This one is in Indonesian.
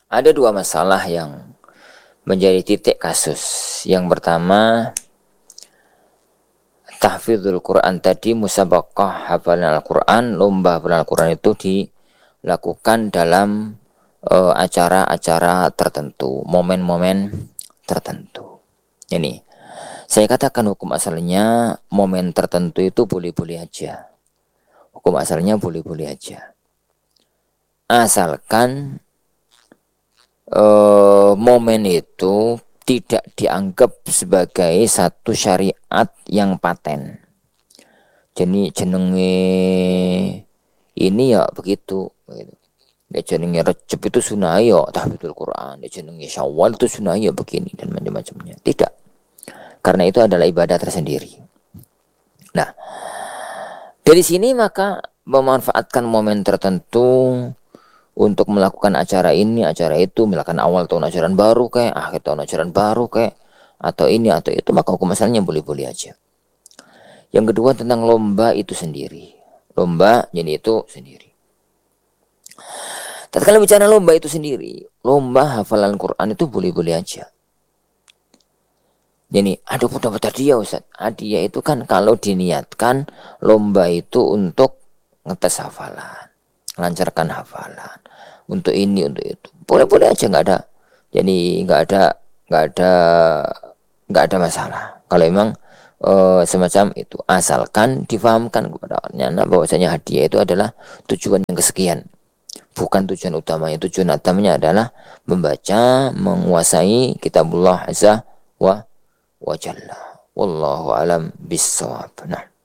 Ada dua masalah yang menjadi titik kasus. Yang pertama, tahfidzul Quran tadi, musabaqah hafalan Al-Quran, lomba hafalan Al-Quran itu dilakukan dalam acara-acara tertentu, momen-momen tertentu. Ini, saya katakan hukum asalnya momen tertentu itu boleh-boleh aja. Hukum asalnya boleh-boleh aja. Asalkan momen itu tidak dianggap sebagai satu syariat yang paten. Jadi jenenge ini ya begitu. Ya jenenge Rejab itu sunah ya tahfidzul Quran. Ya jenenge Syawal itu sunah ya begini dan macam-macamnya. Tidak. Karena itu adalah ibadah tersendiri. Nah, dari sini maka memanfaatkan momen tertentu untuk melakukan acara ini, acara itu, melakukan awal tahun ajaran baru kayak, akhir tahun ajaran baru kayak, atau ini atau itu, maka hukum asalnya boleh-boleh aja. Yang kedua tentang lomba itu sendiri. Lomba jadi itu sendiri. Tatkala bicara lomba itu sendiri, lomba hafalan Quran itu boleh-boleh aja. Jadi, aduh dapat hadiah Ustaz. Hadiah itu kan kalau diniatkan lomba itu untuk ngetes hafalan, lancarkan hafalan, untuk ini untuk itu, boleh-boleh aja, nggak ada. Jadi nggak ada masalah. Kalau memang semacam itu, asalkan difahamkan kepada anak bahwasanya hadiah itu adalah tujuan yang kesekian, bukan tujuan utamanya. Tujuan utamanya adalah membaca, menguasai kitabullah azza wa jalla. Wallahu alam bissawab. Nah.